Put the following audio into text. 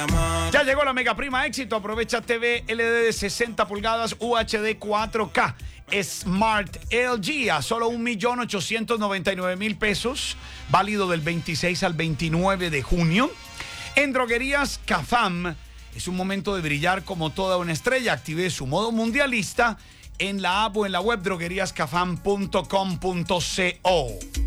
Ya llegó la Mega Prima Éxito. Aprovecha TV LD de 60 pulgadas UHD 4K Smart LG a solo 1.899.000 pesos. Válido del 26 al 29 de junio. En Droguerías Cafam es un momento de brillar como toda una estrella. Active su modo mundialista en la app o en la web drogueríascafam.com.co.